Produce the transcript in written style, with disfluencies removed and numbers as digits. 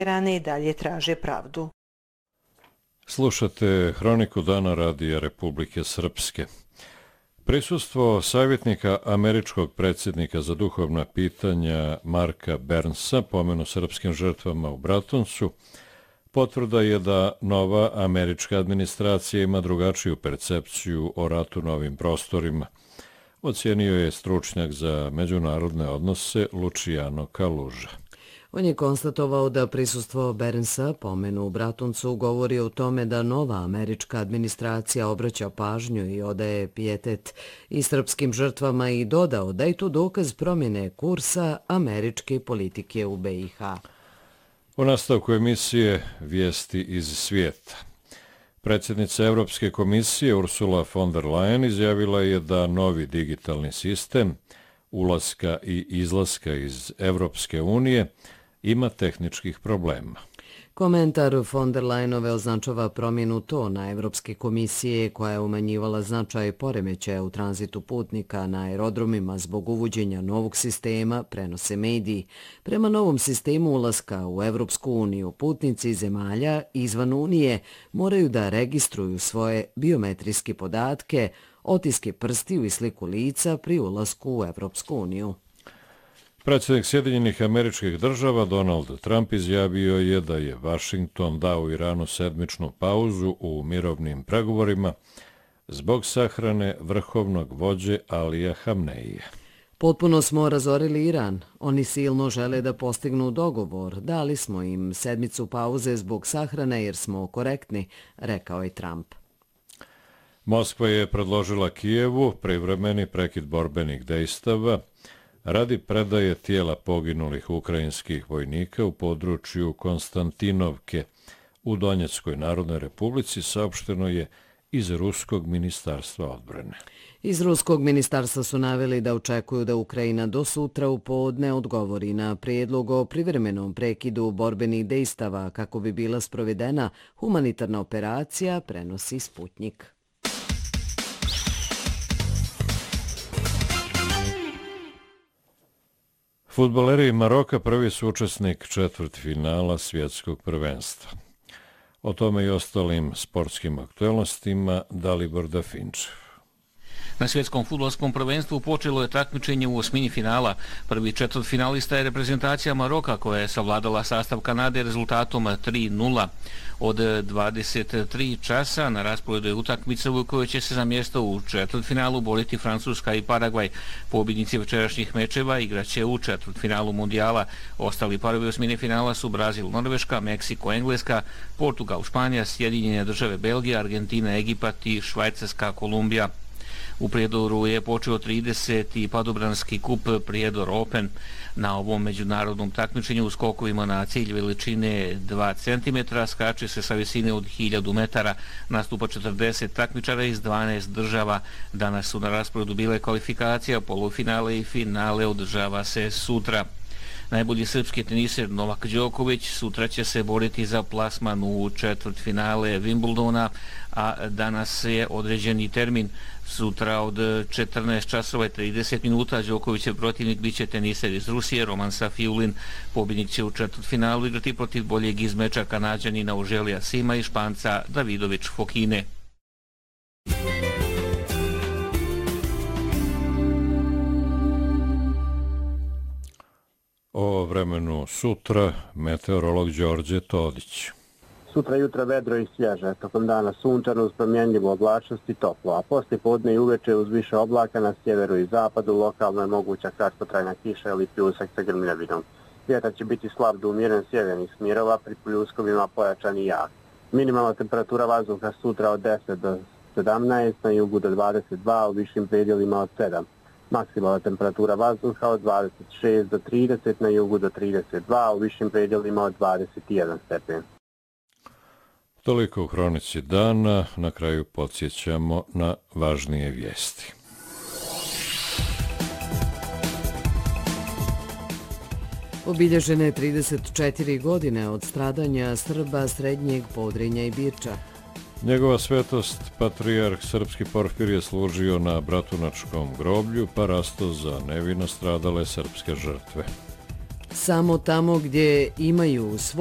Rane i dalje traže pravdu. Slušate Hroniku dana Radija Republike Srpske. Prisustvo savjetnika američkog predsjednika za duhovna pitanja Marka Bernsa, pomenu srpskim žrtvama u Bratuncu, potvrda je da nova američka administracija ima drugačiju percepciju o ratu na ovim prostorima, ocijenio je stručnjak za međunarodne odnose Luciano Kaluža. On je konstatovao da prisustvo Bernsa, pomenu u Bratuncu, govori o tome da nova američka administracija obraća pažnju i odaje pijetet i srpskim žrtvama i dodao da je to dokaz promjene kursa američke politike u BiH. U nastavku emisije Vijesti iz svijeta. Predsjednica Europske komisije Ursula von der Leyen izjavila je da novi digitalni sistem ulaska i izlaska iz Europske unije ima tehničkih problema. Komentar von der Leyenove označava promjenu tona Evropske komisije koja je umanjivala značaj poremećaja u tranzitu putnika na aerodromima zbog uvođenja novog sistema, prenose mediji. Prema novom sistemu ulaska u Evropsku uniju, putnici zemalja izvan Unije moraju da registruju svoje biometrijske podatke, otiske prstiju i sliku lica pri ulasku u Evropsku uniju. Predsjednik Sjedinjenih Američkih Država Donald Trump izjavio je da je Washington dao Iranu sedmičnu pauzu u mirovnim pregovorima zbog sahrane vrhovnog vođe Alija Hamneija. Potpuno smo razorili Iran. Oni silno žele da postignu dogovor. Dali smo im sedmicu pauze zbog sahrane jer smo korektni, rekao je Trump. Moskva je predložila Kijevu privremeni prekid borbenih dejstava radi predaje tijela poginulih ukrajinskih vojnika u području Konstantinovke u Donjeckoj Narodnoj Republici, saopšteno je iz Ruskog ministarstva odbrane. Iz Ruskog ministarstva su naveli da očekuju da Ukrajina do sutra u podne odgovori na prijedlog o privremenom prekidu borbenih dejstava kako bi bila sprovedena humanitarna operacija, prenosi Sputnik. Fudbaleri Maroka prvi su učesnik četvrtfinala svjetskog prvenstva. O tome i ostalim sportskim aktualnostima Dalibor Dafinčev. Na svjetskom fudbalskom prvenstvu počelo je takmičenje u osmini finala. Prvi četvrtfinalista je reprezentacija Maroka koja je savladala sastav Kanade rezultatom 3:0. Od 23 časa na rasporedu je utakmica u kojoj će se za mjesto u četvrtfinalu boriti Francuska i Paragvaj. Pobjednici večerašnjih mečeva igraće u četvrtfinalu mundijala. Ostali parovi osmine finala su Brazil, Norveška, Meksiko, Engleska, Portugal, Španija, Sjedinjene Države, Belgija, Argentina, Egipat i Švajcarska, Kolumbija. U Prijedoru je počeo 30. padobranski kup Prijedor Open. Na ovom međunarodnom takmičenju u skokovima na cilj veličine 2 cm skače se sa visine od 1000 metara. Nastupa 40 takmičara iz 12 država. Danas su na rasporedu bile kvalifikacija, polufinale i finale održava se sutra. Najbolji srpski teniser Novak Đoković sutra će se boriti za plasman u četvrtfinale Wimbledona, a danas je određeni termin. Sutra od 14 časova i 30 minuta Đokovićev protivnik biće teniser iz Rusije Roman Safiulin. Pobjednik će u četvrtfinalu igrati protiv boljeg iz meča Kanađanina Uželija Sima i Španca Davidović Fokine. O vremenu sutra meteorolog Đorđe Todić. Sutra jutra vedro i svježe, tokom dana sunčano uz promjenljivu oblačnost i toplo, a poslije podne i uveče uz više oblaka na sjeveru i zapadu lokalno je moguća kratkotrajna kiša ili pljusak sa grmljavinom. Vjetar će biti slab do umjeren sjevernih smjerova, pri pljuskovima pojačan i jak. Minimalna temperatura vazduha sutra od 10 do 17, na jugu do 22, u višim predjelima od 7. Maksimalna temperatura vazduha od 26 do 30, na jugu do 32, u višim predjelima od 21 stepen. Toliko u Hronici dana, na kraju podsjećamo na važnije vijesti. Obilježene 34 godine od stradanja Srba Srednjeg Podrinja i Birča. Njegova svetost, patrijarh srpski Porfirije, služio na Bratunačkom groblju, pa rasto za nevino stradale srpske žrtve. Samo tamo gdje imaju